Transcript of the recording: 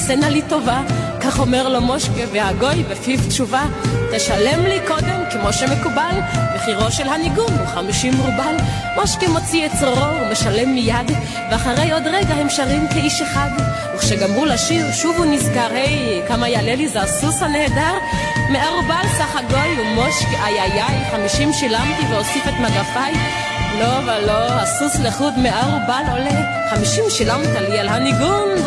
תעשנה לי טובה, כך אומר לו מושקה, והגוי בפיו תשובה, תשלם לי קודם כמו שמקובל, מחירו של הניגון הוא 50 רובל. מושקה מוציא את צרורו ומשלם מיד, ואחרי עוד רגע הם שרים כאיש אחד. וכשגמרו לשיר שוב הוא נזכר, היי, כמה יעלה לי זה הסוס הנהדר, 100 רובל סך הגוי ומושקה, איי איי איי, 50 שילמתי והוסיף את מגפיי. לא ולא, הסוס לחוד 100 רובל עולה, 50 שילמת לי על הניגון.